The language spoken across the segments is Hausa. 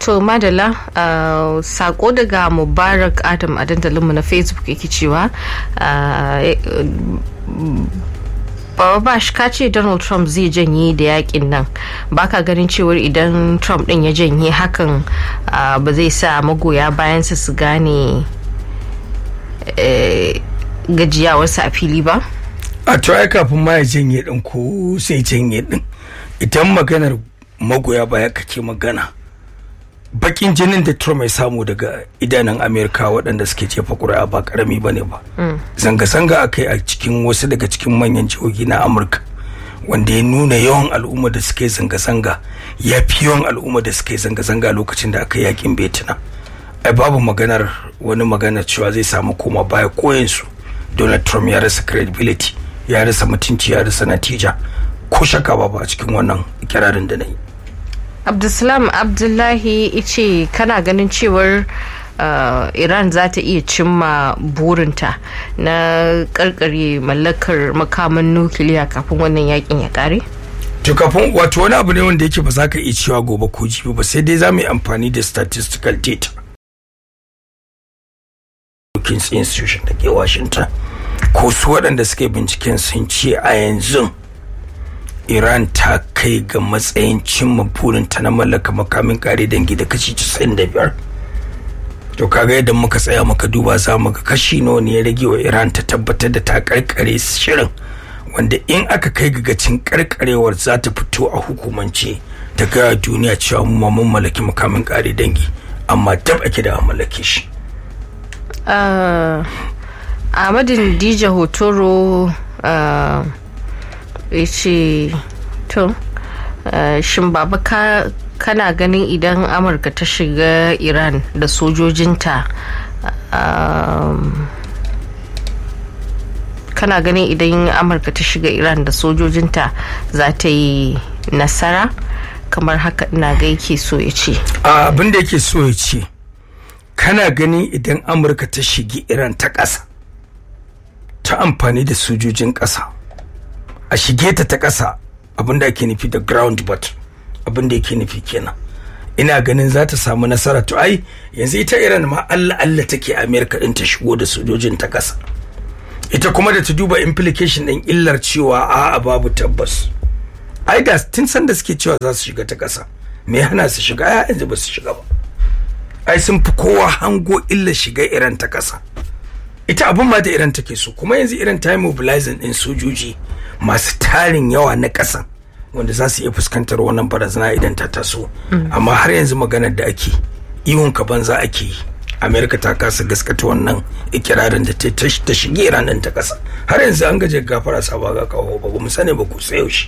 To madala, sako daga Mubarak Adam a dandalinmu na Facebook yake cewa Babash ka ce Donald Trump zai janye da yakin nan, baka ganin cewar idan Trump din ya janye hakan ba zai sa magoya bayansa su gane gajiyawarsa a fili ba? A to ai kafin ma ya janye din ko sai janye din, idan maganar magoya baya kake magana, bakin jinin da Trump ya samu daga idanun Amerika waɗanda suke jefa ƙuri'a ba ƙarami ba ne ba. Zanga-zanga aka yi a cikin wasu daga cikin manyan jihohi na Amurka, wanda ya nuna yawan al'umma da suke zanga-zanga ya fi yawan al'umma da suke zanga-zanga lokacin da aka yi yakin Vietnam. Ai babu maganar wani magana cewa zai samu koma baya koyansu. Donald Trump ya rasa credibility, ya rasa mutunci, ya rasa natija, ko shakka babu a cikin wannan ikirarin da na yi. Abdulsalam Abdullahi ice kana ganin cewar Iran za ta iya cimma burinta na karkare mallakar makaman nukiliya kafin wannan yakin ya kare? To kafin, wato wani abu ne wanda yake ba za ka iya cewa gobe ko jibi ba, sai dai za mu yi amfani da statistical data. Brookings Institution da ke Washington, ko su waɗanda suke binciken sun ce a yanzu Iran ta kai ga matsayin cimma burinta na mallaka makamin kare dangi da kashi 95. To kaga yadda muka tsaya muka duba za mu ga kashi nawa ne ya rage wa Iran ta tabbatar da ta karkare shirin, wanda in aka kai gagacin karkarewar za ta fito a hukumance ta ga duniya cewa mu mun mallaki makamin kare dangi, amma tab ake da mallake shi. Ahmadin Dija Hotoro ya ce to shin baba kana ganin idan Amurka ta shiga Iran da sojojinta, kana ganin idan Amurka ta shiga Iran da sojojinta za ta yi nasara? Kamar haka ina ga yake so ya ce. Abin da yake so ya ce, kana ganin idan Amurka ta shigi Iran ta ƙasa, ta amfani da sojojin ƙasa, a shige ta ƙasa, abinda ake nufi da ground battle, abinda yake nufi kenan, ina ganin za ta samu nasara. To ai yanzu ita Iran ma Allah take America din ta shigo da sojojin ta ƙasa, ita kuma da ta duba implication din illar cewa a'a babu tabbas. Ai da tun san da suke cewa za su shiga ta ƙasa, me hana su shiga? Ai yanzu ba su shiga ba. Ai sun fi kowa hango illar shiga Iran ta ƙasa. Ita abin ma da Iran take so, kuma yanzu Iran ta yi mobilizing din sojoji masu tarin yawa na ƙasa wanda za su iya fuskantar wannan barazana idan ta taso. Amma har yanzu maganar da ake ihun ka banza ake yi. Amerika ta kasa gaskata wannan ikirarin da ta shige Iran din ta ƙasa. Har yanzu an gaje gafara saba ga kawo ba mu sani ba ku sai yaushe.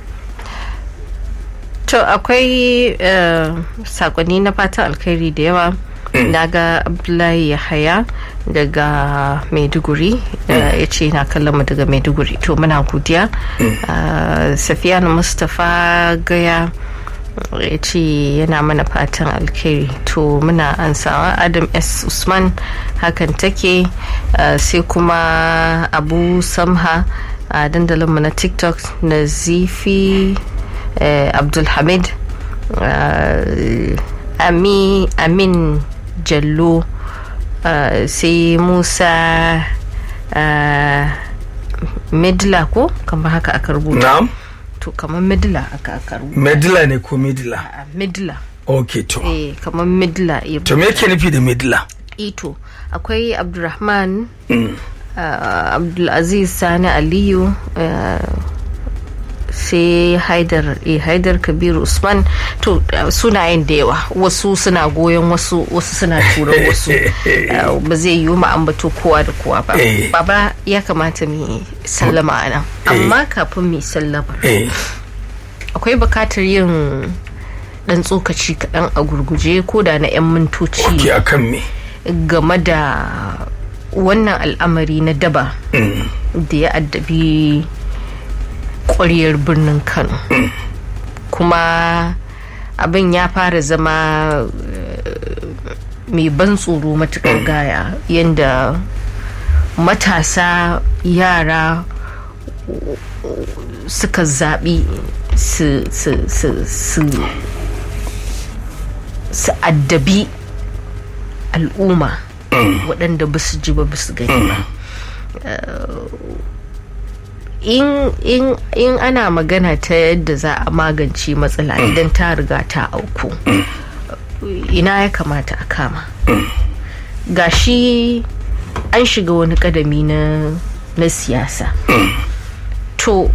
To akwai sakonni na fatan alkhairi da yawa. Naga Abdullahi Yahaya daga Maiduguri ya ce na kallon mu daga Maiduguri, to muna godiya. Safiyanu Mustapha Gaya ya ce yana mana fatan alkhairi, to muna ansawa. Adam S Usman hakan take. Sai kuma Abu Samha a dandalinmu na TikTok, Nazifi Abdulhamid, Amin Jallo, sai Musa Medla, ko kamar haka aka rubuta? Na'am. To kamar Medla aka rubuta. Medla ne ko Medla? Medla. Okay to. Kamar Medla. To me yake nufi da Medla? Ito akwai Abdulrahman, Abdulaziz Sani Aliyu, sai Haidar Kabiru Usman. To sunayen da yawa, wasu suna goyon wasu suna turan wasu. Ba zai yi ma ambato kowa da kowa ba. Baba ya kamata mu sallama anan, amma kafin mu sallama akwai bukatar yin dan tsokaci kaɗan a gurguje ko da na 'yan mintoci. Okay, akan me? Game da wannan al'amari na daba da ya addabi ƙwariyar birnin Kano, kuma abin ya fara zama mai ban tsoro matuƙar gaya, yadda matasa yara suka zaɓi su addabi al'umma waɗanda ba su ji ba su gani ba. In ana magana ta yadda za a magance matsala idan ta riga ta auku, ina ya kamata a kama? Gashi an shiga wani kadami na siyasa, to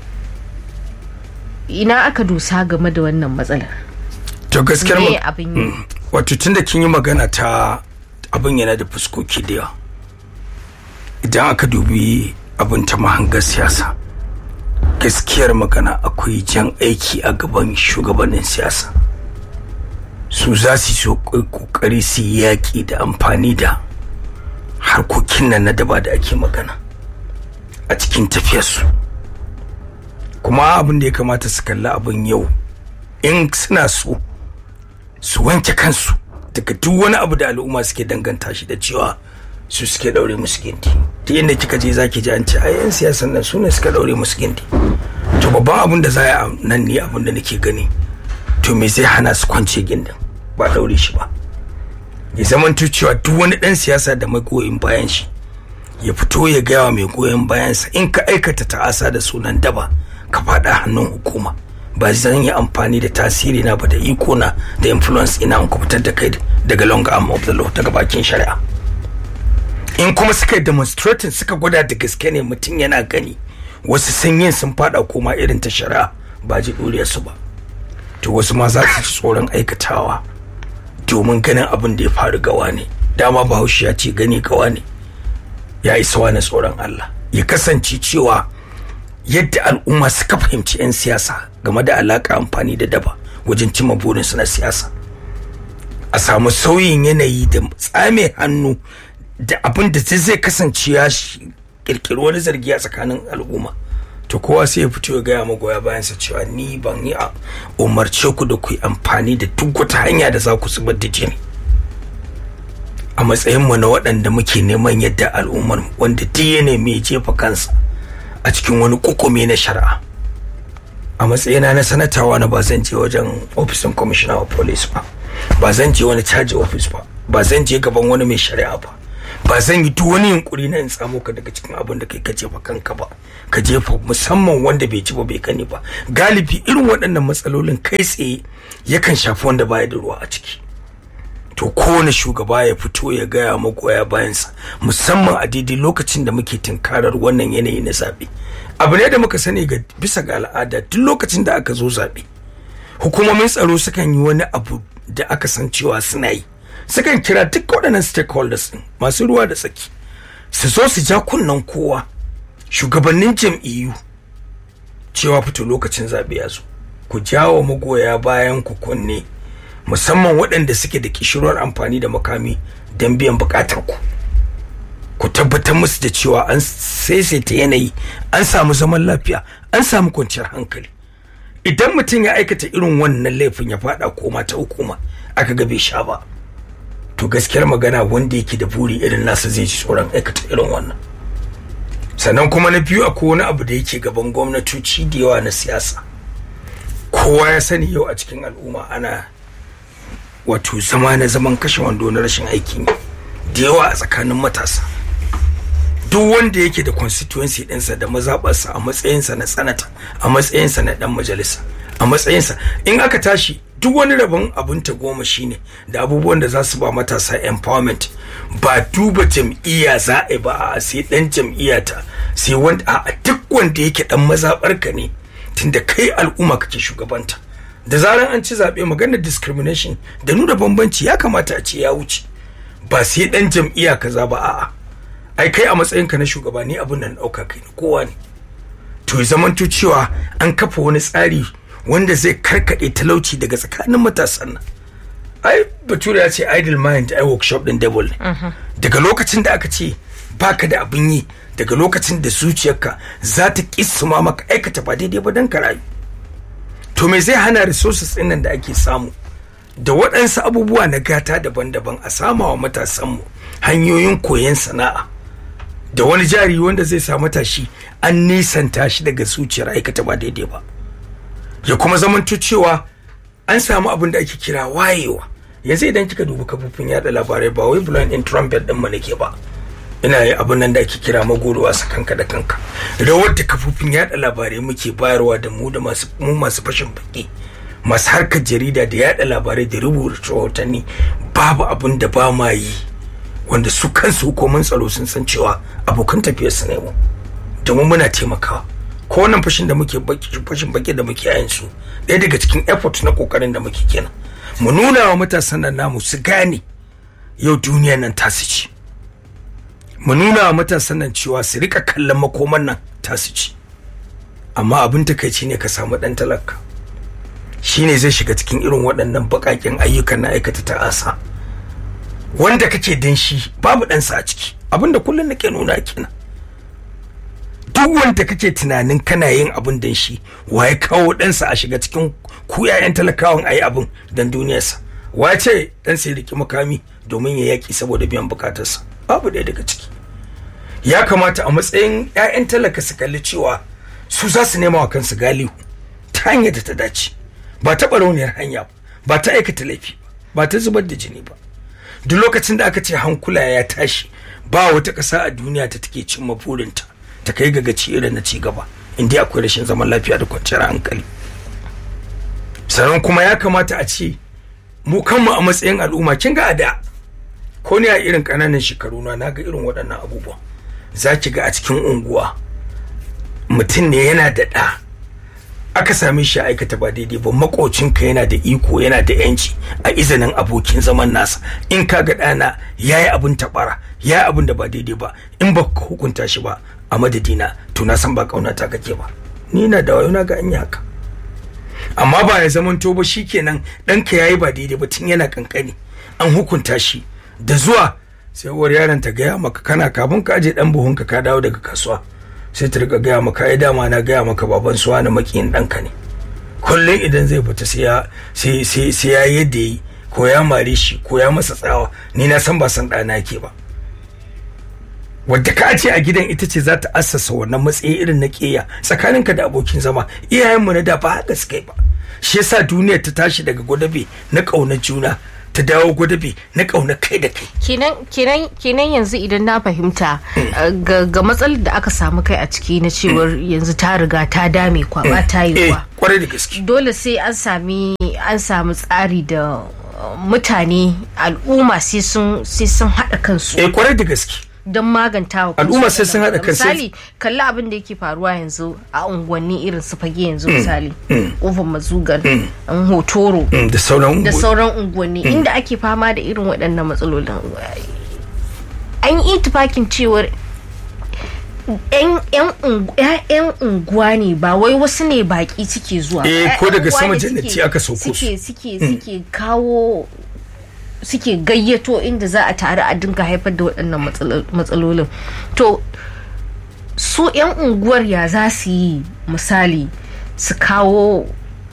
ina aka dusa game da wannan matsalar? To gaskiyar me abin yi? Wato tun da kin yi magana ta abin yana da fuskoki da yawa. Idan aka dubi abin ta mahangar siyasa, gaskiyar magana akwai jan aiki a gaban shugabannin siyasa. Su za su so kokari su yaƙi da amfani da harkokin nan na daba da ake magana a cikin tafiyarsu. Kuma abin da ya kamata su kalla abin yau, in suna so su wanke kansu daga duk wani abu da al'umma suke danganta shi da cewa su suke daure musu gindi. Ta inda kika je zaki ji an ce ai yan siyasan nan su ne suka daure musu gindi. To babban abin da za a nan ne abin da nake gani, to me zai hana su kwance gindin ba daure shi ba? Ya zamanto cewa duk wani dan siyasa da mai goyon bayan shi ya fito ya gaya wa mai goyon bayansa, in ka aikata ta'asa da sunan daba ka faɗa hannun hukuma, ba zan yi amfani da tasiri na ba da iko na da influence ina in kubutar da kai daga long arm of the law, daga bakin shari'a. In kuma suka demonstrating suka gwada da gaske ne mutum yana gani wasu sanyin sun fada koma irin ta shari'a ba ji ɗuriyar su ba, to wasu ma za su ci tsoron aikatawa domin ganin abin da ya faru gawa ne. Dama Bahaushe ya ce gani gawa ne ya isa wani tsoron Allah. Ya kasance cewa yadda al'umma suka fahimci 'yan siyasa game da alaka amfani da daba wajen cimma burinsu na siyasa, a samu sauyin yanayi da tsame hannu da abin da zai kasance ya kirkiri wani zargi a tsakanin al'umma, to kowa sai ya fito ya gaya magoya bayansa cewa ni ban yi umarce ku da ku yi amfani da duk wata hanya da za ku zubar da jini a matsayinmu na waɗanda muke neman yadda al'ummar wanda duk ya nemi ya jefa kansa a cikin wani kukume na shari'a. A matsayina na sanatawa na ba zan je wajen ofisin commissioner of police ba zan je wani caji office ba zan je gaban wani mai shari'a ba zan yi duk wani yunkuri na in tsamo ka daga cikin abin da kai ka jefa kanka ba, ka jefa musamman wanda bai ci ba bai gani ba. Galibi irin waɗannan matsalolin kai tsaye yakan shafi wanda baya da ruwa a ciki. To kowane shugaba ya fito ya gaya magoya bayansa, musamman a daidai lokacin da muke tunkarar wannan yanayi na zaɓe. Abu ne da muka sani ga bisa ga al'ada, duk lokacin da aka zo zaɓe hukumomin tsaro sukan yi wani abu da aka san cewa suna yi, sukan kira duk waɗannan stakeholders ɗin masu ruwa da tsaki su zo su ja kunnen kowa, shugabannin jam'iyyu, cewa fito lokacin zaɓe ya zo, ku jawo magoya bayan ku kunne, musamman waɗanda suke da kishirwar amfani da makami don biyan buƙatar ku tabbatar musu da cewa an saisaita yanayi, an samu zaman lafiya, an samu kwanciyar hankali. Idan mutum ya aikata irin wannan laifin ya faɗa koma ta hukuma aka ga bai sha ba, to gaskiyar magana wanda yake da buri irin nasa zai ji tsoron aikata irin wannan. Sannan kuma na biyu, akwai wani abu da yake gaban gwamnatoci da yawa na siyasa. Kowa ya sani yau a cikin al'umma ana wato zama na zaman kashe wando na rashin aikin yi da yawa a tsakanin matasa. Duk wanda yake da constituency ɗinsa da mazaɓarsa a matsayinsa na sanata, a matsayinsa na ɗan majalisa, a matsayinsa in aka tashi duk wani rabon abin ta goma shine da abubuwan da za su ba matasa empowerment, ba duba jam'iyya za a ba a sai ɗan jam'iyyata, sai wanda a duk wanda yake ɗan mazaɓarka ne, tunda kai al'umma kake shugabanta. Da zaran an ci zaɓe maganar discrimination da nuna bambanci ya kamata a ce ya wuce, ba sai ɗan jam'iyya kaza ba, a'a ai kai a matsayinka na shugaba ni abin nan ɗauka kai na kowa ne. To ya zamanto cewa an kafa wani tsari wanda zai karkaɗe talauci daga tsakanin matasan nan. Ai bature ya ce idle mind ai workshop ɗin devil ne. Daga lokacin da aka ce baka da abin yi, daga lokacin da zuciyarka za ta kissuma maka aikata ba daidai ba don ka rayu, to me zai hana resources ɗin nan da ake samu da waɗansu abubuwa na gata daban-daban a sama wa matasanmu hanyoyin koyon sana'a da wani jari wanda zai sa matashi an nisanta shi daga zuciyar aikata ba daidai ba, ya kuma zamanto cewa an samu abin da ake kira wayewa yanzu idan kika dubi kafofin yada labarai ba wai blind in trumpet din mu nake ba, ina yi abin nan da ake kira magorowa su kanka da kanka. Rawar da kafofin yada labarai muke bayarwa da mu da masu fashin baki, masu harkar jarida da yada labarai da rubuta rahotanni, babu abin da ba ma yi wanda su kansu hukumin tsaro sun san cewa abokan tafiyar su ne mu, domin muna taimakawa. Ko wannan fashin baki da muke yayin su ɗaya daga cikin effort na kokarin da muke kenan, mu nuna wa matasan nan namu su gane yau duniyar nan tasu ce, mu nuna wa matasan nan cewa su rika kallon makoman nan tasu ce. Amma abin takaici ne ka samu dan talaka shine zai shiga cikin irin waɗannan bakakin ayyukan na aikata ta'asa, wanda kake dan shi babu ɗansa a ciki. Abinda kullum nake nuna kenan, duk wanda kake tunanin kana yin abin dan shi, waye kawo ɗansa a shiga cikin ku yayan talakawan ayi abin dan duniyarsa? Wace dan sai riki makami domin ya yaki saboda biyan bukatarsa? Babu ɗaya daga ciki. Ya kamata a matsayin yayan talaka su kalli cewa su za su nema wa kansu galihu ta hanyar da ta dace, ba ta barauniyar hanya ba ta aikata laifi ba ta zubar da jini ba. Duk lokacin da aka ce hankula ya tashi, ba wata ƙasa a duniya ta take cimma burinta ta kai ga gaci irin na ci gaba inda akwai rashin zaman lafiya da kwanciyar hankali. Sannan kuma ya kamata a ce mu kanmu a matsayin al'umma, kin ga a da ko ne a irin ƙananan shekaru na ga irin waɗannan abubuwa. Za ki ga a cikin unguwa mutum ne yana da ɗa, aka same shi aikata ba daidai ba, makocinka yana da iko, yana da yanci a izinin abokin zaman nasa, in ka ga ɗana ya yi abin taɓara, ya yi abin da ba daidai ba, in ba ka hukunta shi ba a madadina, to na san ba ƙaunata kake ba. Ni na da wayo na ga an yi haka. Amma ba ya zamanto ba shikenan ɗanka ya yi ba daidai ba tun yana kankani an hukunta shi, da zuwa sai uwar yaron ta gaya maka kana kafin ka aje ɗan buhunka ka dawo daga kasuwa, sai ta rika gaya maka ai dama na gaya maka baban suwa na makiyin ɗanka ne. Kullum idan zai fita sai ya yadda yi, ko ya mare shi ko ya masa tsawa, ni na san ba san ɗana ke ba. Wadda ka ce a gidan ita ce za ta assasa wannan matsayi irin na ƙeya tsakaninka da abokin zama. Iyayenmu na da ba haka suka yi ba. Shi yasa duniyar ta tashi daga gwadabe na ƙaunar juna ta dawo gwadabe na ƙaunar kai da kai. Kenan yanzu idan na fahimta ga matsalar da aka samu kai a ciki na cewar yanzu ta riga ta dame kwaba ta yi wa. Kwarai da gaske. Dole sai an samu tsari da mutane al'umma sai sun haɗa kansu. Kwarai da gaske. Don maganta wa al'umma sai sun haɗa kansu. Misali kalli abin da yake faruwa yanzu a unguwanni irin su Fage yanzu, misali Kofar Mazugal, Hotoro da sauran unguwanni inda ake fama da irin waɗannan matsalolin. An yi itifakin cewar yan unguwa ne, ba wai wasu ne baki suke zuwa. Ko daga sama jannati aka sauko suke kawo, suke gayyato inda za a tare a dinga haifar da waɗannan matsalolin. To su 'yan unguwar ya za su yi, misali su kawo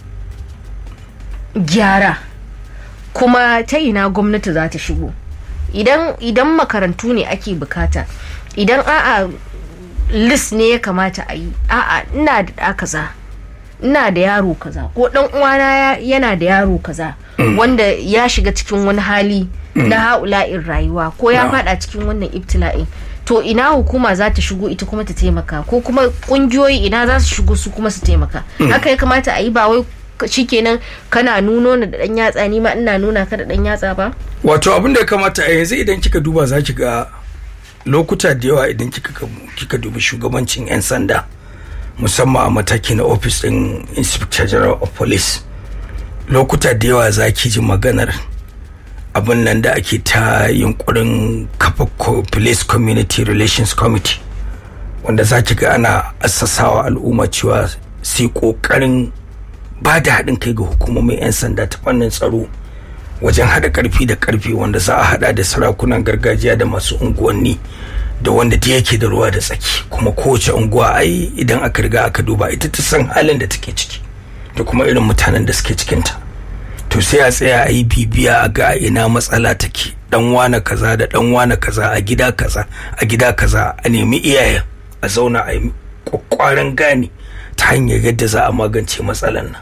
gyara, kuma ta ina gwamnati za ta shigo? Idan makarantu ne ake bukata, idan a'a list ne ya kamata a yi, a'a ina da ɗa kaza, ina da yaro kaza, ko ɗan uwana yana da yaro kaza wanda ya shiga cikin wani hali na haula'in rayuwa, ko ya fada cikin wannan ibtila'in, to ina hukuma za ta shigo ita kuma ta taimaka, ko kuma kungiyoyi ina za su shigo su kuma su taimaka. Haka ya kamata a yi, ba wai shikenan kana nuno na da dan yatsa, ni ma ina nuna ka da dan yatsa ba. Wato abin da ya kamata a yanzu idan kika duba za ki ga lokuta da yawa idan kika dubi shugabancin 'yan sanda, musamman a mataki na office din Inspector General of Police, lokuta da yawa za ki ji maganar abin nan da ake ta yunkurin kafa Police Community Relations Committee, wanda za ki ga ana assasawa al'umma cewa sai kokarin ba da haɗin kai ga hukumomin 'yan sanda ta fannin tsaro wajen haɗa ƙarfi da ƙarfi, wanda za a haɗa da sarakunan gargajiya da masu unguwanni da wanda ta yake da ruwa da tsaki. Kuma kowace unguwa ai idan aka riga aka duba ita ta san halin da take ciki da kuma irin mutanen da suke cikinta, to sai a tsaya a yi bibiya a ga ina matsala take, dan wane kaza da dan wane kaza a gida kaza a gida kaza, a nemi iyayen a zauna a yi kwakwaran gane ta hanyar yadda za a magance matsalan nan.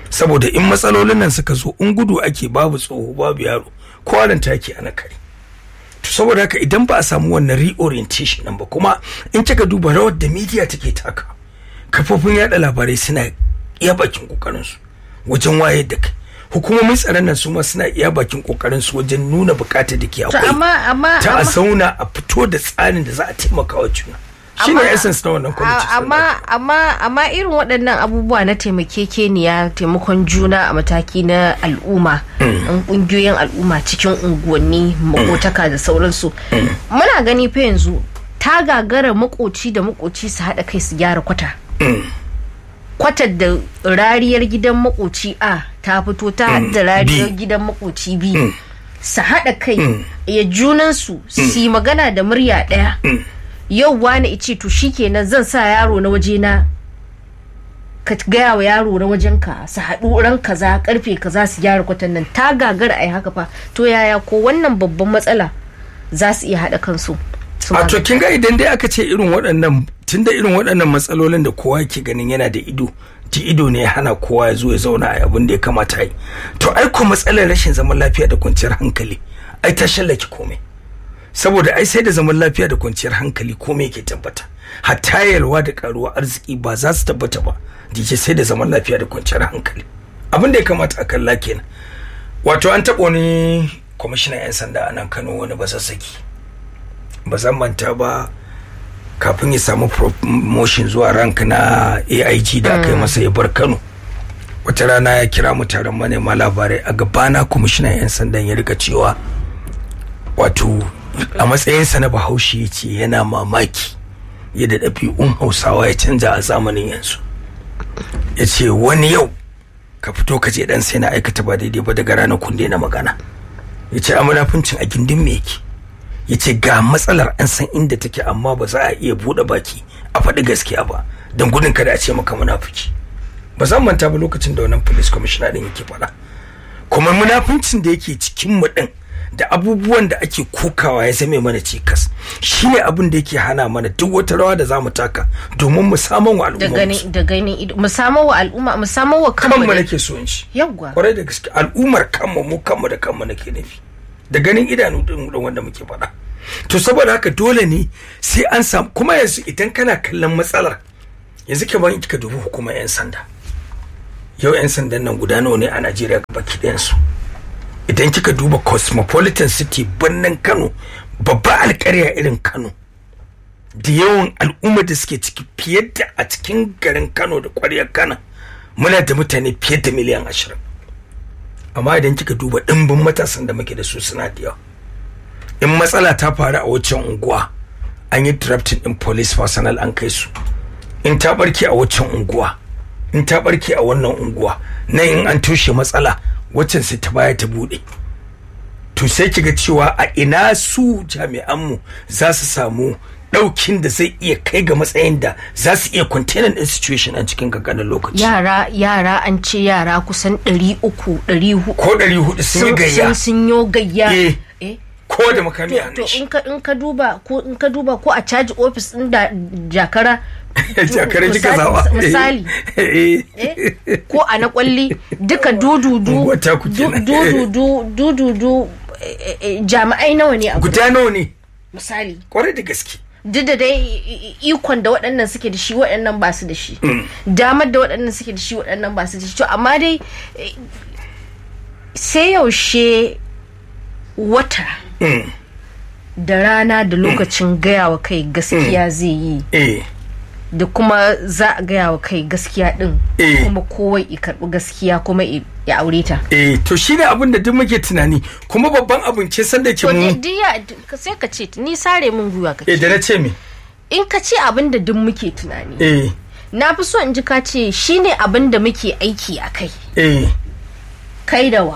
saboda in matsalolin nan suka zo in gudu ake babu tsoho babu yaro kwanan take ana kare. To saboda haka idan ba a samu wannan reorientation nan ba, kuma in kika duba rawar da media take taka, kafofin yada labarai suna iya bakin kokarin su wajen wayar da kai, hukumomin tsaron nan su ma suna iya bakin kokarin su wajen nuna bukatar da ke akwai ta a zauna a fito da tsarin da za a taimaka wa juna. Shi ne essence na wannan kwamiti. Amma irin waɗannan abubuwa na taimakekeniya, taimakon juna a mataki na al'umma, ƙungiyoyin al'umma cikin unguwanni, makotaka da sauransu, muna gani fa yanzu ta gagara makoci da makoci su haɗa kai su gyara kwata. Kwatar da rariyar gidan makoci A ta fito ta haɗa rariyar gidan makoci B, su haɗa kai ya junansu su yi magana da murya ɗaya. Yau wani ice to shikenan zan sa yaro na waje na, ka gaya wa yaro na wajen ka su haɗu ran kaza karfe kaza su gyara kwatan nan. Ta gagara ai haka fa, to yaya ko wannan babban matsala za su iya haɗa kansu? A to kin ga idan dai aka ce irin waɗannan, tunda irin waɗannan matsalolin da kowa ke ganin yana da ido, ji ido ne hana kowa ya zo ya zauna a abin da ya kamata yi. To ai ko matsalar rashin zaman lafiya da kwanciyar hankali ai ta shallake komai. Saboda ai sai da zaman lafiya da kwanciyar hankali komai ke tabbata, hatta yalwa da karuwa arziki ba za su tabbata ba dike sai da zaman lafiya da kwanciyar hankali. Abin da ya kamata a kalla kenan. Wato an taɓa wani kwamishinan 'yan sanda a nan Kano, wani basassaki, ba zan manta ba, kafin ya samu promotion zuwa rank na AIG da aka yi masa ya bar Kano. Wata rana ya kira mu taron manema labarai a gabana, kwamishinan 'yan sandan ya rika cewa wato a matsayinsa na Bahaushe ya ce yana mamaki yadda ɗabi'un Hausawa ya canza a zamanin yanzu. Ya ce wani yau ka fito ka ce dan sai na aikata ba daidai ba, daga ranar kun daina magana. Ya ce a munafuncin a gindin me yake? Ya ce ga matsalar an san inda take amma ba za a iya buɗe baki a faɗi gaskiya ba don gudun kada a ce maka munafuki. Ba zan manta ba lokacin da wannan police commissioner din yake faɗa, kuma munafuncin da yake cikin mu din da abubuwan da ake kokawa ya zame mana cikas, shine abin da yake hana mana duk wata rawa da zamu taka domin mu samu wa al'umma da gani mu samu wa al'umma, mu samu wa kanmu nake so in ci. Yawwa kwarai da gaske al'ummar kanmu, mu kanmu da kanmu nake nufi, da ganin idanu din wanda muke faɗa. To saboda haka dole ne sai an samu, kuma yanzu idan kana kallon matsalar, yanzu kamar kika dubi hukumar 'yan sanda, yau 'yan sandan nan guda nawa ne a Najeriya gabaki ɗayansu? Idan kika duba cosmopolitan city birnin Kano, babba alƙarya irin Kano, da yawan al'umma da suke ciki fiye da a cikin garin Kano da ƙwaryar Kano muna da mutane fiye da miliyan 20. Amma idan kika duba ɗimbin matasan da muke da su suna da yawa. In matsala ta faru a waccan unguwa, an yi drafting in police personnel an kai su. In ta barke a waccan unguwa, in ta barke a wannan unguwa, nan in an toshe matsala waccan sai ta baya ta bude. To sai kiga cewa a ina su jami'anmu za su samu daukin da zai iya kai ga matsayin da za su iya containing din situation a cikin kankanin lokaci. Yara an ce yara kusan 300 400 ko 400 sun yi gayya, sun yi gayya. Ko da makami a to in ka duba ko a caji office din da jakara kika zawa misali, ko a na kwalli duka dududu jami'ai nawa ne a guda nawa ne misali, kwarai da gaske. duk da dai ikon da waɗannan suke da shi waɗannan ba su da shi, damar da waɗannan suke da shi waɗannan ba su da shi. To amma dai sai yaushe wata da rana da lokacin gayawa kai gaskiya zai yi, da kuma za a gaya wa kai gaskiya din, kuma kowai i karɓi gaskiya kuma ya aure ta. To shi ne abin da duk muke tunani, kuma babban abin ce sanda ke mu. To sai ka ce ni sare min gwiwa ka ce. Da na ce me? In ka ce abin da duk muke tunani. Na fi so in ji ka ce shi ne abin da muke aiki a kai. Kai da wa?